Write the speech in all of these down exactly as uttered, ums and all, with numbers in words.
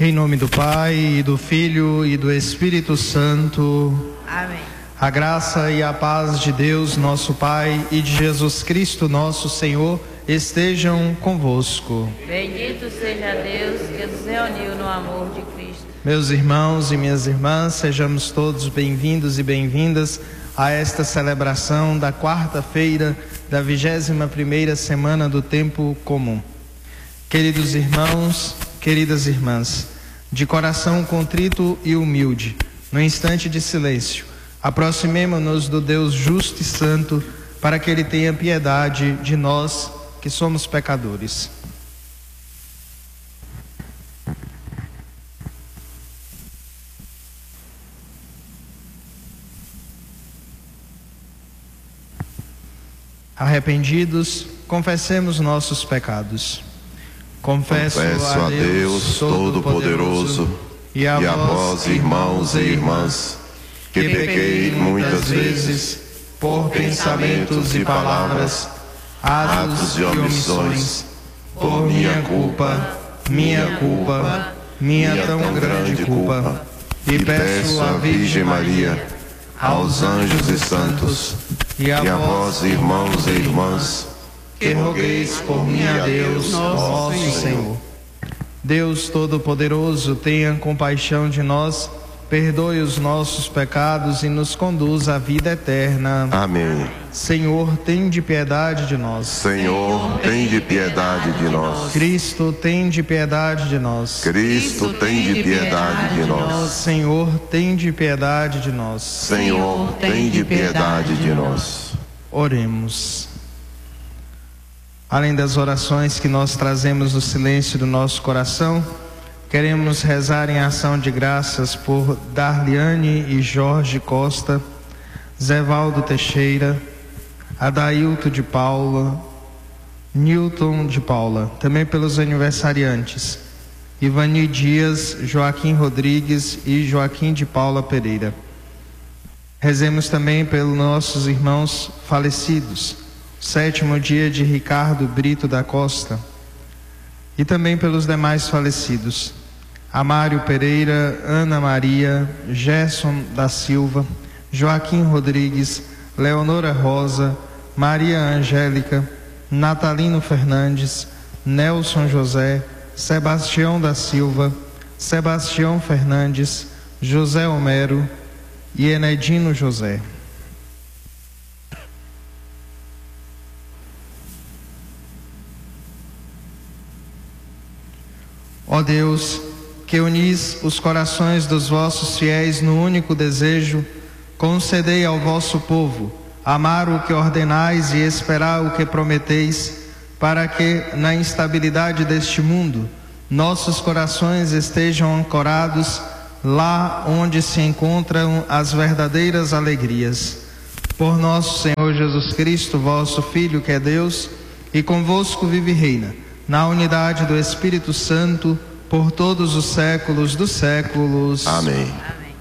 Em nome do Pai, e do Filho e do Espírito Santo. Amém. A graça e a paz de Deus, nosso Pai, e de Jesus Cristo, nosso Senhor, estejam convosco. Bendito seja Deus que nos reuniu no amor de Cristo. Meus irmãos e minhas irmãs, sejamos todos bem-vindos e bem-vindas a esta celebração da quarta-feira da vigésima primeira semana do Tempo Comum. Queridos irmãos, queridas irmãs, de coração contrito e humilde, no instante de silêncio, aproximemo-nos do Deus justo e santo, para que Ele tenha piedade de nós que somos pecadores. Arrependidos, confessemos nossos pecados. Confesso, Confesso a Deus Todo-Poderoso e a vós, irmãos e irmãs, que pequei muitas vezes por pensamentos e palavras, atos e omissões, por minha culpa, minha culpa, minha tão grande culpa, e peço à Virgem Maria, aos anjos e santos, e a vós, irmãos e irmãs, que rogueis por mim a Deus, nosso Senhor. Deus Todo-Poderoso, tenha compaixão de nós, perdoe os nossos pecados e nos conduza à vida eterna. Amém. Senhor, tende piedade de nós. Senhor, tende piedade de nós. Cristo, tende piedade de nós. Cristo, tende piedade de nós. Senhor, tende piedade de nós. Senhor, tende piedade de nós. Oremos. Além das orações que nós trazemos no silêncio do nosso coração, queremos rezar em ação de graças por Darliane e Jorge Costa, Zevaldo Teixeira, Adailto de Paula, Newton de Paula, também pelos aniversariantes, Ivani Dias, Joaquim Rodrigues e Joaquim de Paula Pereira. Rezemos também pelos nossos irmãos falecidos, sétimo dia de Ricardo Brito da Costa, e também pelos demais falecidos, Amário Pereira, Ana Maria, Gerson da Silva, Joaquim Rodrigues, Leonora Rosa, Maria Angélica, Natalino Fernandes, Nelson José, Sebastião da Silva, Sebastião Fernandes, José Homero e Enedino José. Ó Deus, que unis os corações dos vossos fiéis no único desejo, concedei ao vosso povo amar o que ordenais e esperar o que prometeis, para que, na instabilidade deste mundo, nossos corações estejam ancorados lá onde se encontram as verdadeiras alegrias. Por nosso Senhor Jesus Cristo, vosso Filho, que é Deus, e convosco vive e reina, na unidade do Espírito Santo, por todos os séculos dos séculos. Amém. Amém.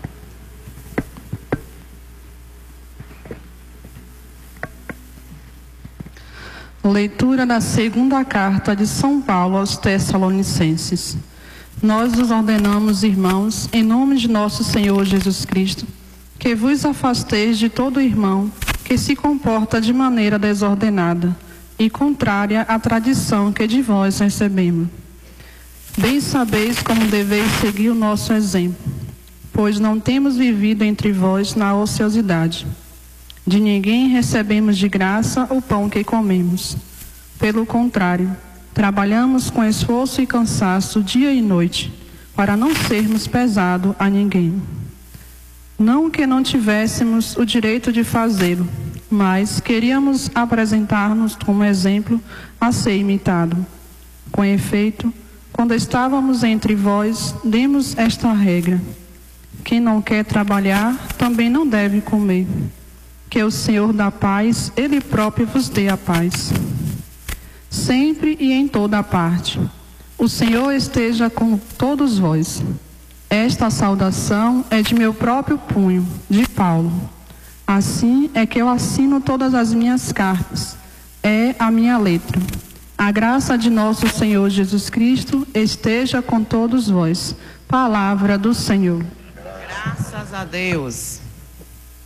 Leitura da segunda carta de São Paulo aos Tessalonicenses. Nós os ordenamos, irmãos, em nome de nosso Senhor Jesus Cristo, que vos afasteis de todo irmão que se comporta de maneira desordenada e contrária à tradição que de vós recebemos. Bem sabeis como deveis seguir o nosso exemplo, pois não temos vivido entre vós na ociosidade. De ninguém recebemos de graça o pão que comemos. Pelo contrário, trabalhamos com esforço e cansaço dia e noite, para não sermos pesado a ninguém. Não que não tivéssemos o direito de fazê-lo, mas queríamos apresentar-nos como exemplo a ser imitado. Com efeito, quando estávamos entre vós, demos esta regra: quem não quer trabalhar, também não deve comer. Que o Senhor da paz, Ele próprio vos dê a paz. Sempre e em toda a parte. O Senhor esteja com todos vós. Esta saudação é de meu próprio punho, de Paulo. Assim é que eu assino todas as minhas cartas. É a minha letra. A graça de nosso Senhor Jesus Cristo esteja com todos vós. Palavra do Senhor. Graças a Deus.